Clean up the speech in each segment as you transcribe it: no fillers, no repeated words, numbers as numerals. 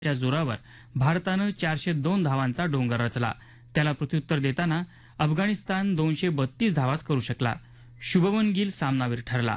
च्या जोरावर भारतानं 402 धावांचा डोंगर रचला. त्याला प्रत्युत्तर देताना अफगाणिस्तान 232 धावाच करू शकला. शुभमन गिल सामनावीर ठरला.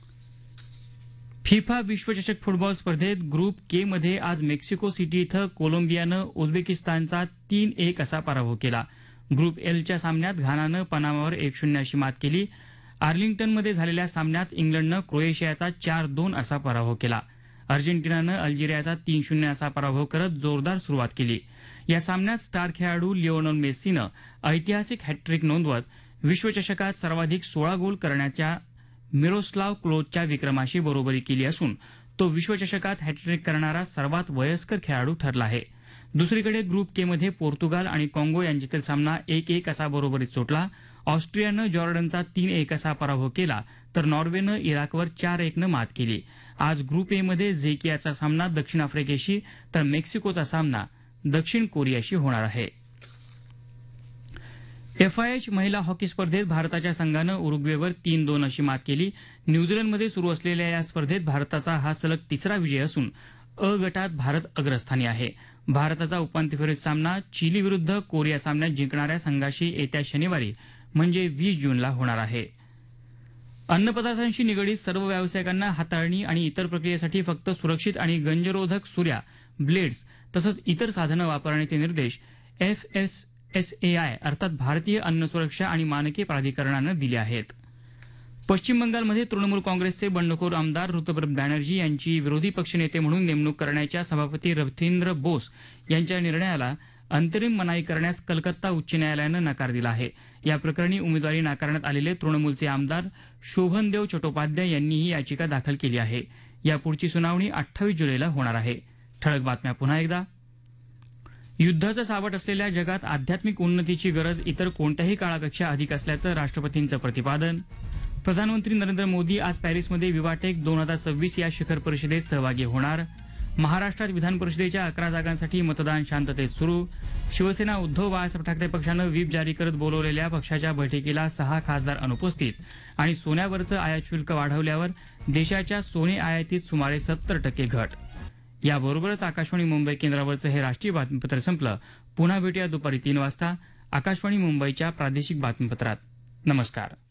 फिफा विश्वचषक फुटबॉल स्पर्धेत ग्रुप के मध्ये आज मेक्सिको सिटी इथं कोलंबियानं उझबेकिस्तानचा 3-1 असा पराभव केला. ग्रुप एलच्या सामन्यात घानानं पनामावर 1-0 अशी मात केली. आर्लिंग्टनमध्ये झालेल्या सामन्यात इंग्लंडनं क्रोएशियाचा 4-2 असा पराभव केला. अर्जेंटिनानं अल्जेरियाचा 3-0 असा पराभव करत जोरदार सुरुवात केली. या सामन्यात स्टार खेळाडू लिओनेल मेस्सीनं ऐतिहासिक हॅट्रिक नोंदवत विश्वचषकात सर्वाधिक 16 गोल करण्याच्या मिरोस्लाव क्लोजच्या विक्रमाशी बरोबरी केली असून तो विश्वचषकात हॅट्रिक करणारा सर्वात वयस्कर खेळाडू ठरला आहे. दुसरीकडे ग्रुप के मध्ये पोर्तुगाल आणि काँगो यांच्यातील सामना 1-1 असा बरोबरीत सुटला. ऑस्ट्रियानं जॉर्डनचा 3-1 असा पराभव केला तर नॉर्वेनं इराकवर 4-1 मात केली. आज ग्रुप ए मध्ये झेकियाचा सामना दक्षिण आफ्रिकेशी तर मेक्सिकोचा सामना दक्षिण कोरियाशी होणार आहे. FIH महिला हॉकी स्पर्धेत भारताच्या संघानं उरुग्वेवर 3-2 अशी मात केली. न्यूझीलंडमध्ये सुरू असलेल्या या स्पर्धेत भारताचा हा सलग तिसरा विजय असून अ गटात भारत अग्रस्थानी आहे. भारताचा उपांत्य फेरीत सामना चिली विरुद्ध कोरिया सामन्यात जिंकणाऱ्या संघाशी येत्या शनिवारी म्हणजे 20 जूनला होणार आहे. अन्नपदार्थांशी निगडीत सर्व व्यावसायिकांना हाताळणी आणि इतर प्रक्रियेसाठी फक्त सुरक्षित आणि गंजरोधक सुऱ्या, ब्लेड्स तसंच इतर साधनं वापरण्याचे निर्देश FSSAI अर्थात भारतीय अन्न सुरक्षा आणि मानके प्राधिकरणानं दिले आहेत. पश्चिम बंगालमध्ये तृणमूल काँग्रेसचे बंडखोर आमदार ऋतुपर्व बॅनर्जी यांची विरोधी पक्षनेते म्हणून नेमणूक करण्याच्या सभापती रथींद्र बोस यांच्या निर्णयाला अंतरिम मनाई करण्यास कलकत्ता उच्च न्यायालयानं नकार दिला आहे. या प्रकरणी उमेदवारी नाकारण्यात आलेले तृणमूलचे आमदार शोभनदेव चट्टोपाध्याय यांनी ही याचिका दाखल केली आहे. यापुढची सुनावणी 28 जुलैला होणार आहे. ठळक बातम्या पुन्हा एकदा. युद्धाचं सावट असलेल्या जगात आध्यात्मिक उन्नतीची गरज इतर कोणत्याही काळापेक्षा अधिक असल्याचं राष्ट्रपतींचं प्रतिपादन. प्रधानमंत्री नरेंद्र मोदी आज पॅरिसमध्ये विवाटेक 2026 या शिखर परिषदेत सहभागी होणार. महाराष्ट्रात विधान परिषदेच्या 11 जागांसाठी मतदान शांततेत सुरू. शिवसेना उद्धव बाळासाहेब ठाकरे पक्षानं व्हीप जारी करत बोलवलेल्या पक्षाच्या बैठकीला 6 खासदार अनुपस्थित. आणि सोन्यावरचं आयात शुल्क वाढवल्यावर देशाच्या सोने आयातीत सुमारे 70% घट. याबरोबरच आकाशवाणी मुंबई केंद्रावरचं हे राष्ट्रीय बातमीपत्र संपलं. पुन्हा भेटूया दुपारी 3 वाजता आकाशवाणी मुंबईच्या प्रादेशिक बातमीपत्रात. नमस्कार.